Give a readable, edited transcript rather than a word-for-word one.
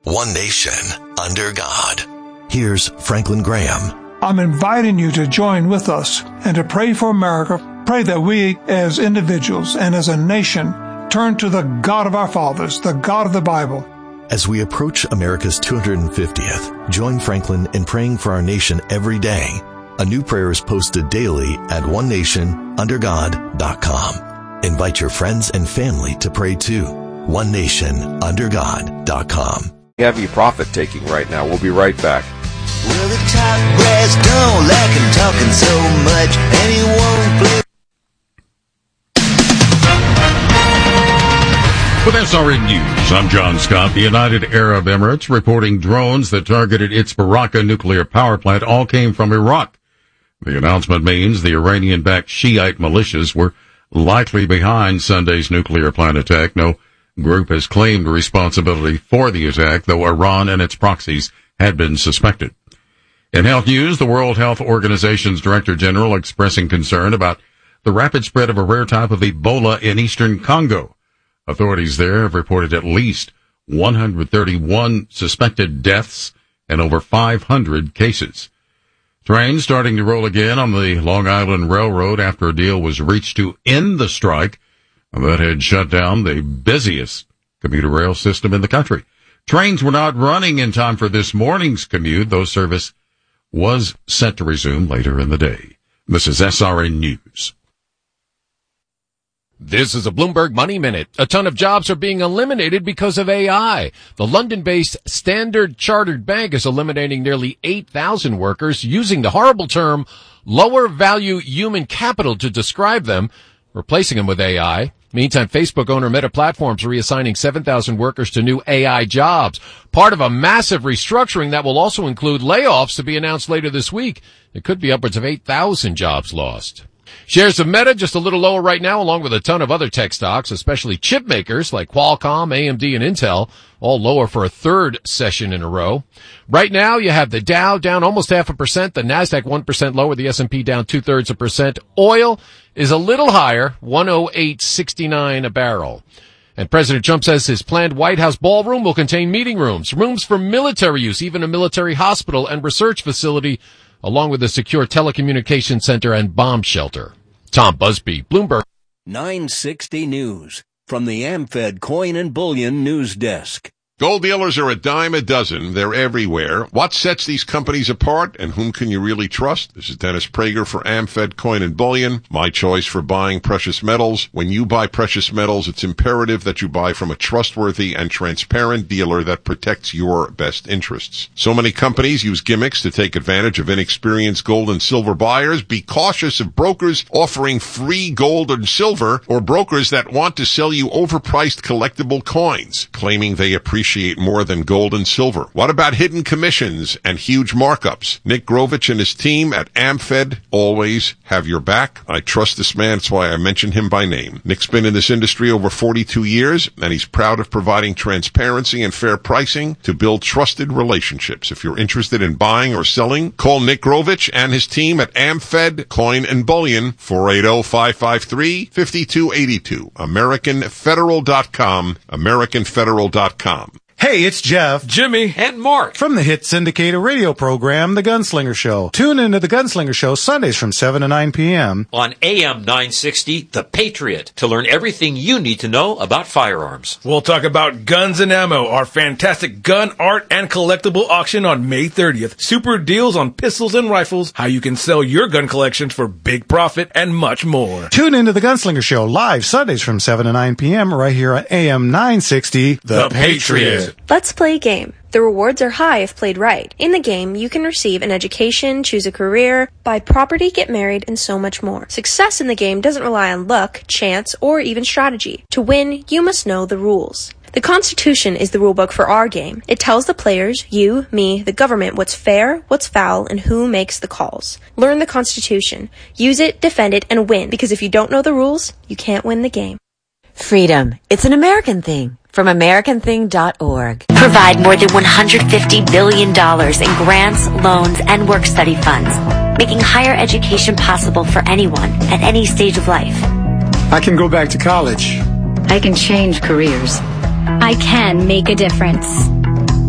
one nation, under God. Here's Franklin Graham. I'm inviting you to join with us and to pray for America. Pray that we as individuals and as a nation turn to the God of our fathers, the God of the Bible. As we approach America's 250th, join Franklin in praying for our nation every day. A new prayer is posted daily at onenationundergod.com. Invite your friends and family to pray too. onenationundergod.com. We have a profit taking right now. We'll be right back. Well, the top brass don't like him talking so much, and he won't play. With SRN News, I'm John Scott. The United Arab Emirates reporting drones that targeted its Barakah nuclear power plant all came from Iraq. The announcement means the Iranian-backed Shiite militias were likely behind Sunday's nuclear plant attack. No group has claimed responsibility for the attack, though Iran and its proxies had been suspected. In health news, the World Health Organization's Director General expressing concern about the rapid spread of a rare type of Ebola in eastern Congo. Authorities there have reported at least 131 suspected deaths and over 500 cases. Trains starting to roll again on the Long Island Railroad after a deal was reached to end the strike that had shut down the busiest commuter rail system in the country. Trains were not running in time for this morning's commute, though service was set to resume later in the day. This is SRN News. This is a Bloomberg Money Minute. A ton of jobs are being eliminated because of AI. The London-based Standard Chartered Bank is eliminating nearly 8,000 workers using the horrible term lower value human capital to describe them, replacing them with AI. Meantime, Facebook owner Meta Platforms reassigning 7,000 workers to new AI jobs, part of a massive restructuring that will also include layoffs to be announced later this week. It could be upwards of 8,000 jobs lost. Shares of Meta just a little lower right now, along with a ton of other tech stocks, especially chip makers like Qualcomm, AMD, and Intel, all lower for a third session in a row. Right now, you have the Dow down almost 0.5%, the Nasdaq 1% lower, the S&P down 0.2%. Oil is a little higher, 108.69 a barrel. And President Trump says his planned White House ballroom will contain meeting rooms, rooms for military use, even a military hospital and research facility, along with a secure telecommunications center and bomb shelter. Tom Busby, Bloomberg. 960 News from the AmFed Coin and Bullion News Desk. Gold dealers are a dime a dozen. They're everywhere. What sets these companies apart, and whom can you really trust? This is Dennis Prager for AmFed Coin and Bullion, my choice for buying precious metals. When you buy precious metals, it's imperative that you buy from a trustworthy and transparent dealer that protects your best interests. So many companies use gimmicks to take advantage of inexperienced gold and silver buyers. Be cautious of brokers offering free gold and silver, or brokers that want to sell you overpriced collectible coins, claiming they appreciate more than gold and silver. What about hidden commissions and huge markups? Nick Grovich and his team at AmFed always have your back. I trust this man. That's why I mention him by name. Nick's been in this industry over 42 years, and he's proud of providing transparency and fair pricing to build trusted relationships. If you're interested in buying or selling, call Nick Grovich and his team at AmFed Coin and Bullion, 480-553-5282. AmericanFederal.com, AmericanFederal.com. Hey, it's Jeff, Jimmy, and Mark from the hit syndicated radio program, The Gunslinger Show. Tune into The Gunslinger Show Sundays from 7 to 9 p.m. on AM 960, The Patriot, to learn everything you need to know about firearms. We'll talk about Guns and Ammo, our fantastic gun, art, and collectible auction on May 30th. Super deals on pistols and rifles, how you can sell your gun collections for big profit, and much more. Tune into The Gunslinger Show live Sundays from 7 to 9 p.m. right here on AM 960, The Patriot. Let's play a game. The rewards are high if played right. In the game, you can receive an education, choose a career, buy property, get married, and so much more. Success in the game doesn't rely on luck, chance, or even strategy. To win, you must know the rules. The Constitution is the rulebook for our game. It tells the players, you, me, the government, what's fair, what's foul, and who makes the calls. Learn the Constitution. Use it, defend it, and win, because if you don't know the rules, you can't win the game. Freedom. It's an American thing. From AmericanThing.org. Provide more than $150 billion in grants, loans, and work-study funds, making higher education possible for anyone at any stage of life. I can go back to college. I can change careers. I can make a difference.